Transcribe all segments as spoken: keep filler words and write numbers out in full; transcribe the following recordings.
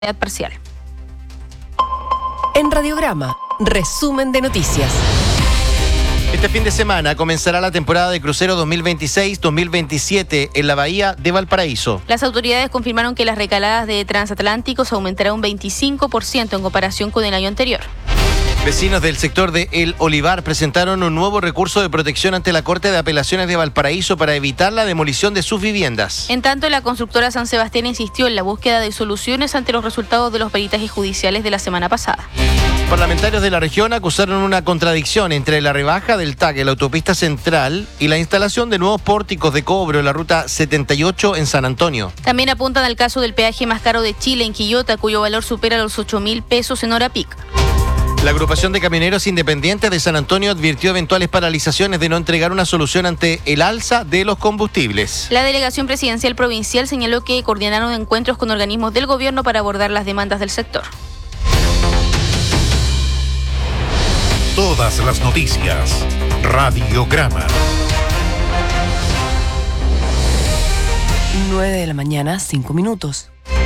parcial. En Radiograma, resumen de noticias. Este fin de semana comenzará la temporada de crucero dos mil veintiséis dos mil veintisiete en la bahía de Valparaíso. Las autoridades confirmaron que las recaladas de transatlánticos aumentarán un veinticinco por ciento en comparación con el año anterior. Vecinos del sector de El Olivar presentaron un nuevo recurso de protección ante la Corte de Apelaciones de Valparaíso para evitar la demolición de sus viviendas. En tanto, la constructora San Sebastián insistió en la búsqueda de soluciones ante los resultados de los peritajes judiciales de la semana pasada. Parlamentarios de la región acusaron una contradicción entre la rebaja del T A C en la autopista central y la instalación de nuevos pórticos de cobro en la ruta setenta y ocho en San Antonio. También apuntan al caso del peaje más caro de Chile en Quillota, cuyo valor supera los ocho mil pesos en hora pic. La agrupación de camioneros independientes de San Antonio advirtió eventuales paralizaciones de no entregar una solución ante el alza de los combustibles. La delegación presidencial provincial señaló que coordinaron encuentros con organismos del gobierno para abordar las demandas del sector. Todas las noticias. Radiograma. nueve de la mañana, cinco minutos.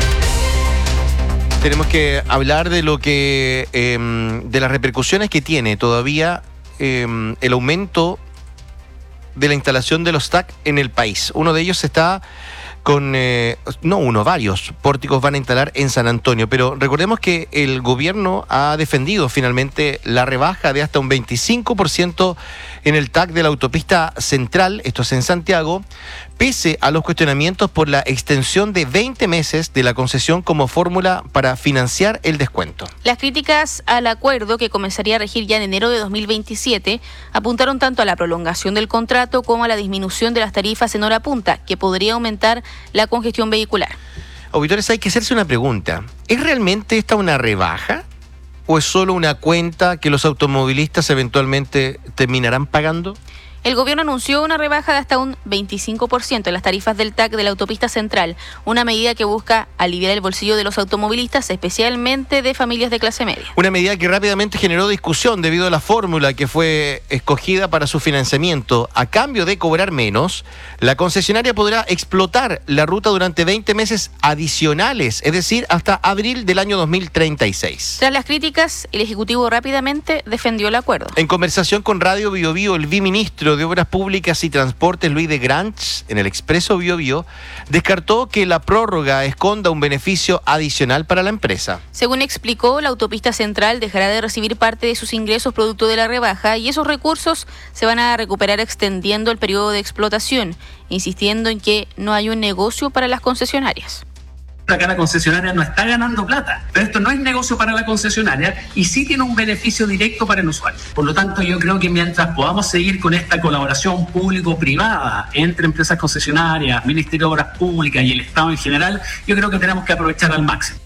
Tenemos que hablar de lo que eh, de las repercusiones que tiene todavía eh, el aumento de la instalación de los T A C en el país. Uno de ellos está con, eh, no uno, varios pórticos van a instalar en San Antonio, pero recordemos que el gobierno ha defendido finalmente la rebaja de hasta un veinticinco por ciento en el T A C de la autopista central, esto es en Santiago, pese a los cuestionamientos por la extensión de veinte meses de la concesión como fórmula para financiar el descuento. Las críticas al acuerdo, que comenzaría a regir ya en enero de dos mil veintisiete, apuntaron tanto a la prolongación del contrato como a la disminución de las tarifas en hora punta, que podría aumentar la congestión vehicular. Auditores, hay que hacerse una pregunta. ¿Es realmente esta una rebaja o es solo una cuenta que los automovilistas eventualmente terminarán pagando? El gobierno anunció una rebaja de hasta un veinticinco por ciento en las tarifas del T A C de la autopista central, una medida que busca aliviar el bolsillo de los automovilistas, especialmente de familias de clase media. Una medida que rápidamente generó discusión debido a la fórmula que fue escogida para su financiamiento. A cambio de cobrar menos, la concesionaria podrá explotar la ruta durante veinte meses adicionales, es decir, hasta abril del año dos mil treinta y seis. Tras las críticas, el Ejecutivo rápidamente defendió el acuerdo. En conversación con Radio Bio Bio, el viceministro de Obras Públicas y Transportes, Luis de Granch, en el Expreso Bio Bio, descartó que la prórroga esconda un beneficio adicional para la empresa. Según explicó, la autopista central dejará de recibir parte de sus ingresos producto de la rebaja y esos recursos se van a recuperar extendiendo el periodo de explotación, insistiendo en que no hay un negocio para las concesionarias. Acá la concesionaria no está ganando plata, pero esto no es negocio para la concesionaria y sí tiene un beneficio directo para el usuario. Por lo tanto, yo creo que mientras podamos seguir con esta colaboración público-privada entre empresas concesionarias, Ministerio de Obras Públicas y el Estado en general, yo creo que tenemos que aprovechar al máximo.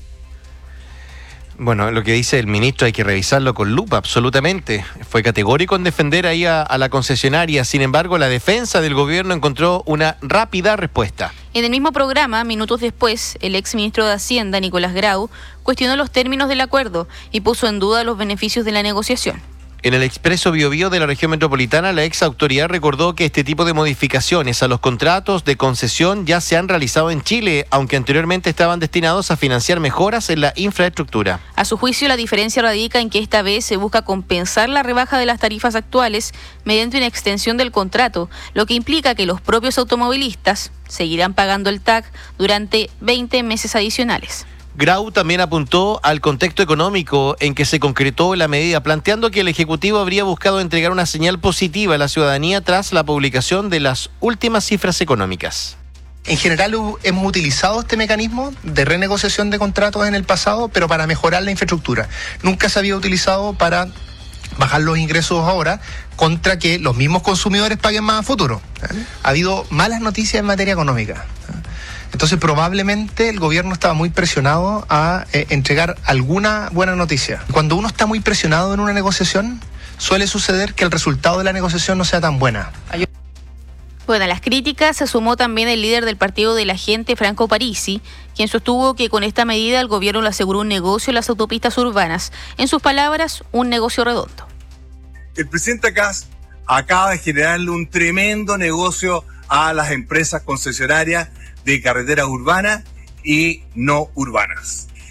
Bueno, lo que dice el ministro hay que revisarlo con lupa, absolutamente. Fue categórico en defender ahí a, a la concesionaria. Sin embargo, la defensa del gobierno encontró una rápida respuesta. En el mismo programa, minutos después, el ex ministro de Hacienda, Nicolás Grau, cuestionó los términos del acuerdo y puso en duda los beneficios de la negociación. En el Expreso Bio Bio de la región metropolitana, la ex autoridad recordó que este tipo de modificaciones a los contratos de concesión ya se han realizado en Chile, aunque anteriormente estaban destinados a financiar mejoras en la infraestructura. A su juicio, la diferencia radica en que esta vez se busca compensar la rebaja de las tarifas actuales mediante una extensión del contrato, lo que implica que los propios automovilistas seguirán pagando el T A C durante veinte meses adicionales. Grau también apuntó al contexto económico en que se concretó la medida, planteando que el Ejecutivo habría buscado entregar una señal positiva a la ciudadanía tras la publicación de las últimas cifras económicas. En general hemos utilizado este mecanismo de renegociación de contratos en el pasado, pero para mejorar la infraestructura. Nunca se había utilizado para bajar los ingresos ahora contra que los mismos consumidores paguen más a futuro. Ha habido malas noticias en materia económica. Entonces probablemente el gobierno estaba muy presionado a eh, entregar alguna buena noticia. Cuando uno está muy presionado en una negociación, suele suceder que el resultado de la negociación no sea tan buena. Bueno, a las críticas se sumó también el líder del partido de la gente, Franco Parisi, quien sostuvo que con esta medida el gobierno le aseguró un negocio en las autopistas urbanas. En sus palabras, un negocio redondo. El presidente Kast acaba de generarle un tremendo negocio a las empresas concesionarias de carreteras urbanas y no urbanas.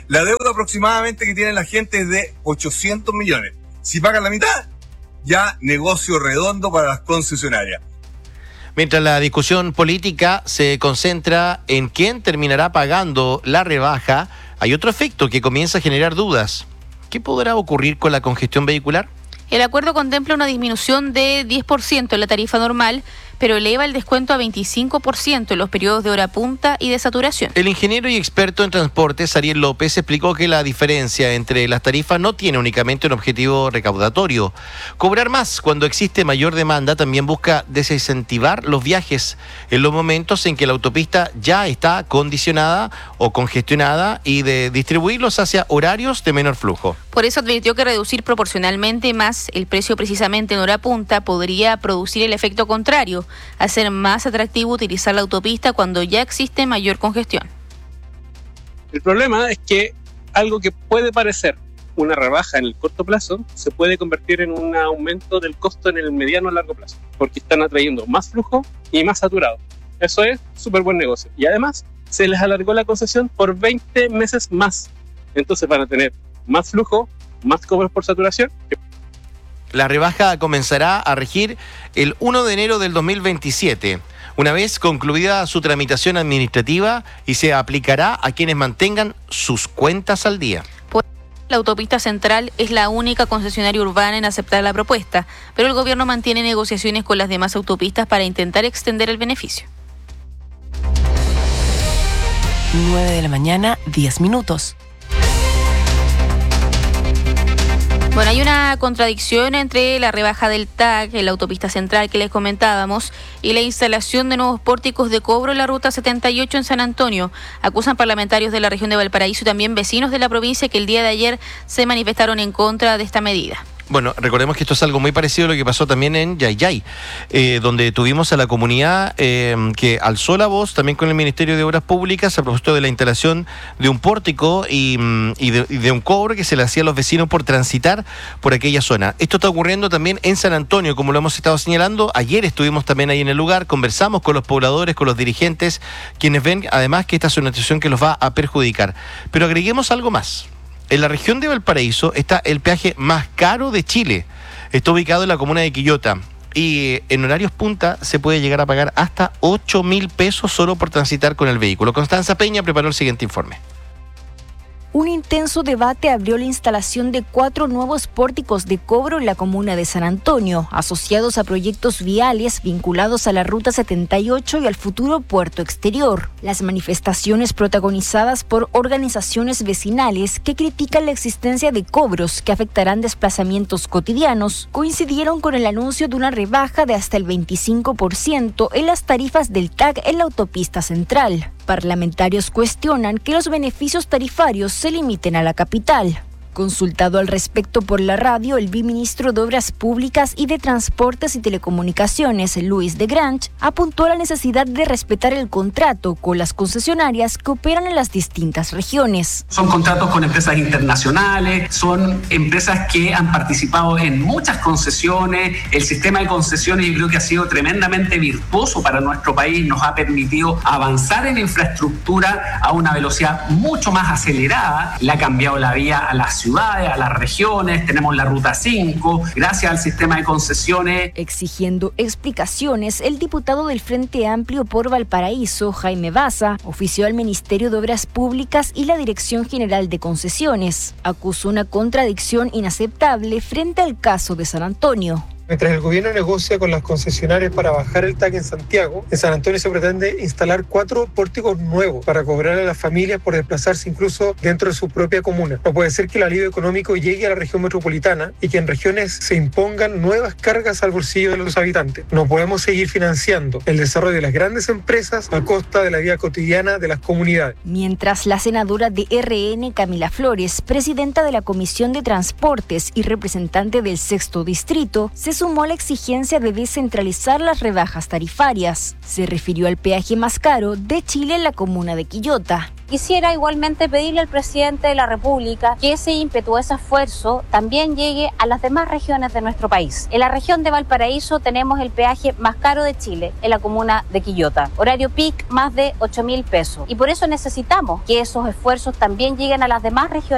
La deuda aproximadamente que tiene la gente es de ochocientos millones. Si pagan la mitad, ya negocio redondo para las concesionarias. Mientras la discusión política se concentra en quién terminará pagando la rebaja, hay otro efecto que comienza a generar dudas. ¿Qué podrá ocurrir con la congestión vehicular? El acuerdo contempla una disminución de diez por ciento en la tarifa normal, pero eleva el descuento a veinticinco por ciento en los periodos de hora punta y de saturación. El ingeniero y experto en transportes, Ariel López, explicó que la diferencia entre las tarifas no tiene únicamente un objetivo recaudatorio. Cobrar más cuando existe mayor demanda también busca desincentivar los viajes en los momentos en que la autopista ya está condicionada o congestionada y de distribuirlos hacia horarios de menor flujo. Por eso advirtió que reducir proporcionalmente más el precio precisamente en hora punta podría producir el efecto contrario, hacer más atractivo utilizar la autopista cuando ya existe mayor congestión. El problema es que algo que puede parecer una rebaja en el corto plazo se puede convertir en un aumento del costo en el mediano a largo plazo, porque están atrayendo más flujo y más saturado. Eso es súper buen negocio. Y además se les alargó la concesión por veinte meses más. Entonces van a tener más flujo, más cobros por saturación. La rebaja comenzará a regir el primero de enero del dos mil veintisiete, una vez concluida su tramitación administrativa, y se aplicará a quienes mantengan sus cuentas al día. La autopista central es la única concesionaria urbana en aceptar la propuesta, pero el gobierno mantiene negociaciones con las demás autopistas para intentar extender el beneficio. nueve de la mañana, diez minutos. Bueno, hay una contradicción entre la rebaja del T A C en la autopista central que les comentábamos y la instalación de nuevos pórticos de cobro en la ruta setenta y ocho en San Antonio. Acusan parlamentarios de la región de Valparaíso y también vecinos de la provincia que el día de ayer se manifestaron en contra de esta medida. Bueno, recordemos que esto es algo muy parecido a lo que pasó también en Yayay, eh, donde tuvimos a la comunidad eh, que alzó la voz también con el Ministerio de Obras Públicas a propósito de la instalación de un pórtico y, y, de, y de un cobro que se le hacía a los vecinos por transitar por aquella zona. Esto está ocurriendo también en San Antonio, como lo hemos estado señalando. Ayer estuvimos también ahí en el lugar, conversamos con los pobladores, con los dirigentes, quienes ven además que esta es una situación que los va a perjudicar. Pero agreguemos algo más. En la región de Valparaíso está el peaje más caro de Chile. Está ubicado en la comuna de Quillota. Y en horarios punta se puede llegar a pagar hasta ocho mil pesos solo por transitar con el vehículo. Constanza Peña preparó el siguiente informe. Un intenso debate abrió la instalación de cuatro nuevos pórticos de cobro en la comuna de San Antonio, asociados a proyectos viales vinculados a la Ruta setenta y ocho y al futuro puerto exterior. Las manifestaciones protagonizadas por organizaciones vecinales que critican la existencia de cobros que afectarán desplazamientos cotidianos coincidieron con el anuncio de una rebaja de hasta el veinticinco por ciento en las tarifas del T A C en la autopista central. Parlamentarios cuestionan que los beneficios tarifarios se limiten a la capital. Consultado al respecto por la radio, el viceministro de Obras Públicas y de Transportes y Telecomunicaciones, Luis de Grange, apuntó a la necesidad de respetar el contrato con las concesionarias que operan en las distintas regiones. Son contratos con empresas internacionales, son empresas que han participado en muchas concesiones. El sistema de concesiones yo creo que ha sido tremendamente virtuoso para nuestro país, nos ha permitido avanzar en infraestructura a una velocidad mucho más acelerada, le ha cambiado la vía a las ciudades, a las regiones, tenemos la Ruta cinco, gracias al sistema de concesiones. Exigiendo explicaciones, el diputado del Frente Amplio por Valparaíso, Jaime Baza, ofició al Ministerio de Obras Públicas y la Dirección General de Concesiones. Acusó una contradicción inaceptable frente al caso de San Antonio. Mientras el gobierno negocia con las concesionarias para bajar el T A C en Santiago, en San Antonio se pretende instalar cuatro pórticos nuevos para cobrar a las familias por desplazarse incluso dentro de su propia comuna. No puede ser que el alivio económico llegue a la región metropolitana y que en regiones se impongan nuevas cargas al bolsillo de los habitantes. No podemos seguir financiando el desarrollo de las grandes empresas a costa de la vida cotidiana de las comunidades. Mientras la senadora de R N, Camila Flores, presidenta de la Comisión de Transportes y representante del Sexto Distrito, se sumó a la exigencia de descentralizar las rebajas tarifarias. Se refirió al peaje más caro de Chile en la comuna de Quillota. Quisiera igualmente pedirle al presidente de la República que ese ímpetu, ese esfuerzo también llegue a las demás regiones de nuestro país. En la región de Valparaíso tenemos el peaje más caro de Chile, en la comuna de Quillota. Horario peak más de ocho mil pesos. Y por eso necesitamos que esos esfuerzos también lleguen a las demás regiones